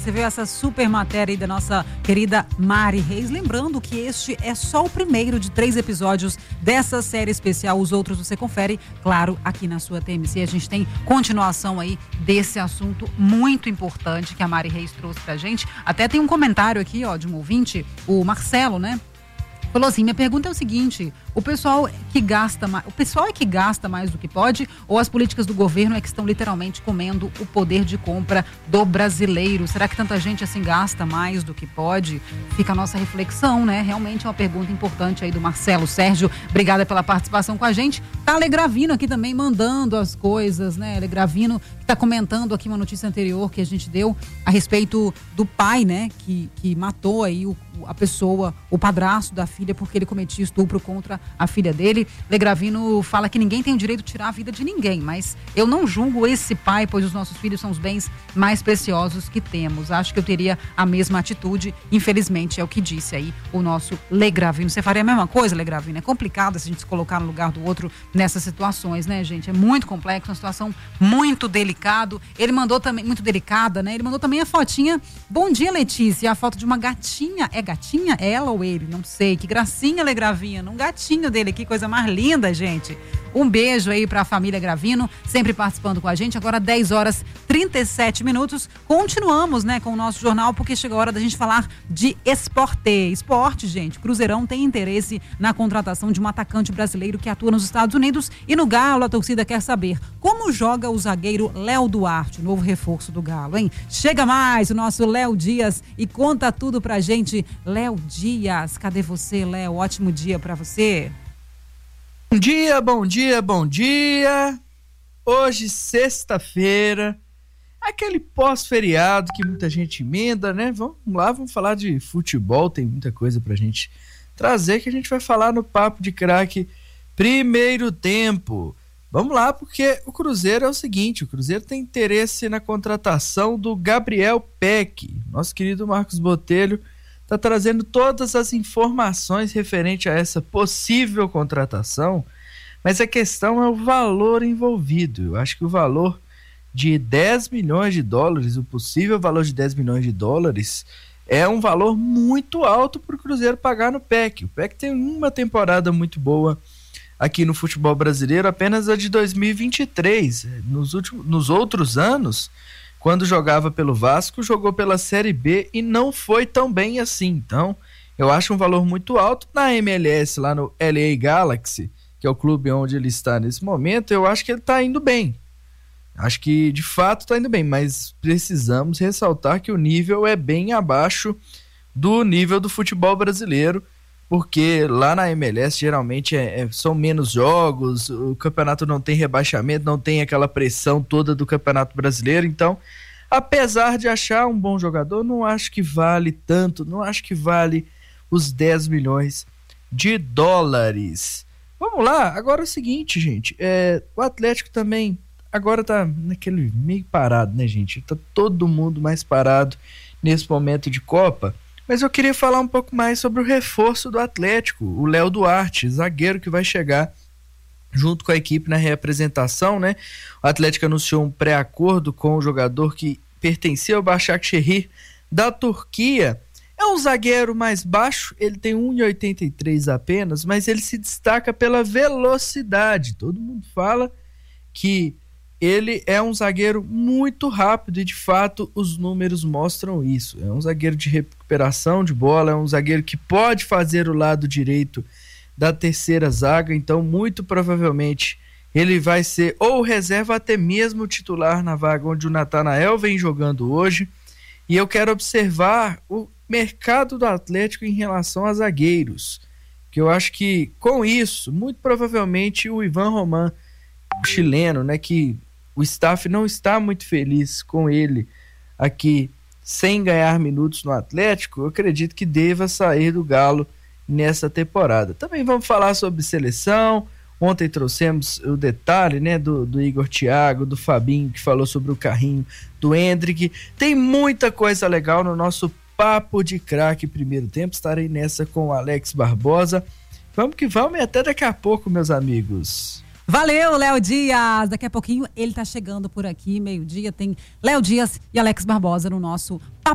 você viu essa super matéria aí da nossa querida Mari Reis. Lembrando que este é só o primeiro de 3 episódios dessa série especial. Os outros você confere, claro, aqui na sua TMC. A gente tem continuação aí desse assunto muito importante que a Mari Reis trouxe pra gente. Até tem um comentário aqui, ó, de um ouvinte, o Marcelo, né? Falou assim, minha pergunta é o seguinte, o pessoal é que gasta mais do que pode, ou as políticas do governo é que estão literalmente comendo o poder de compra do brasileiro? Será que tanta gente assim gasta mais do que pode? Fica a nossa reflexão, né? Realmente é uma pergunta importante aí do Marcelo. Sérgio, obrigada pela participação com a gente. Tá Alegravino aqui também mandando as coisas, né? Alegravino que tá comentando aqui uma notícia anterior que a gente deu a respeito do pai, né? Que matou aí a pessoa, o padrasto da filha, porque ele cometia estupro contra a filha dele. Legravino fala que ninguém tem o direito de tirar a vida de ninguém, mas eu não julgo esse pai, pois os nossos filhos são os bens mais preciosos que temos. Acho que eu teria a mesma atitude, infelizmente é o que disse aí o nosso Legravino. Você faria a mesma coisa, Legravino? É complicado a gente se colocar no lugar do outro nessas situações, né, gente? É muito complexo, uma situação muito delicada. Ele mandou também, muito delicada, né? Ele mandou também a fotinha, bom dia, Letícia, a foto de uma gatinha. É gatinha? Ela ou ele? Não sei. Que gracinha, Legravino. Um gatinho dele aqui, coisa mais linda, gente. Um beijo aí pra família Gravino, sempre participando com a gente. Agora 10h37. Continuamos, né, com o nosso jornal, porque chegou a hora da gente falar de esporte, gente. Cruzeirão tem interesse na contratação de um atacante brasileiro que atua nos Estados Unidos, e no Galo a torcida quer saber como joga o zagueiro Léo Duarte, novo reforço do Galo, hein? Chega mais o nosso Léo Dias e conta tudo pra gente. Léo Dias, cadê você, Léo? Ótimo dia pra você. Bom dia. Hoje, sexta-feira, aquele pós-feriado que muita gente emenda, né? Vamos lá, vamos falar de futebol, tem muita coisa pra gente trazer que a gente vai falar no Papo de Craque primeiro tempo. Vamos lá, porque o Cruzeiro é o seguinte, o Cruzeiro tem interesse na contratação do Gabriel Peck. Nosso querido Marcos Botelho está trazendo todas as informações referente a essa possível contratação, mas a questão é o valor envolvido. Eu acho que o valor de 10 milhões de dólares, o possível valor de 10 milhões de dólares, é um valor muito alto para o Cruzeiro pagar no Peck. O Peck tem uma temporada muito boa aqui no futebol brasileiro, apenas a de 2023. Nos outros anos, quando jogava pelo Vasco, jogou pela Série B e não foi tão bem assim. Então, eu acho um valor muito alto. Na MLS, lá no LA Galaxy, que é o clube onde ele está nesse momento, eu acho que ele está indo bem. Acho que, de fato, está indo bem, mas precisamos ressaltar que o nível é bem abaixo do nível do futebol brasileiro, porque lá na MLS geralmente são menos jogos, o campeonato não tem rebaixamento, não tem aquela pressão toda do Campeonato Brasileiro. Então, apesar de achar um bom jogador, não acho que vale tanto, não acho que vale os 10 milhões de dólares. Vamos lá, agora é o seguinte, gente, o Atlético também agora tá naquele meio parado, né, gente? Tá todo mundo mais parado nesse momento de Copa. Mas eu queria falar um pouco mais sobre o reforço do Atlético, o Léo Duarte, zagueiro que vai chegar junto com a equipe na reapresentação, né? O Atlético anunciou um pré-acordo com o jogador que pertencia ao Başakşehir da Turquia. É um zagueiro mais baixo, ele tem 1,83 apenas, mas ele se destaca pela velocidade. Todo mundo fala que ele é um zagueiro muito rápido e, de fato, os números mostram isso. É um zagueiro de recuperação de bola, é um zagueiro que pode fazer o lado direito da terceira zaga, então, muito provavelmente, ele vai ser ou reserva, até mesmo titular na vaga onde o Natanael vem jogando hoje. E eu quero observar o mercado do Atlético em relação a zagueiros, que eu acho que, com isso, muito provavelmente o Ivan Roman, o chileno, né, que o staff não está muito feliz com ele aqui sem ganhar minutos no Atlético, eu acredito que deva sair do Galo nessa temporada. Também vamos falar sobre seleção. Ontem trouxemos o detalhe, né, do Igor Thiago, do Fabinho, que falou sobre o carrinho do Endrick. Tem muita coisa legal no nosso Papo de Craque primeiro tempo. Estarei nessa com o Alex Barbosa. Vamos que vamos e até daqui a pouco, meus amigos. Valeu, Léo Dias. Daqui a pouquinho ele tá chegando por aqui, meio-dia, tem Léo Dias e Alex Barbosa no nosso Papo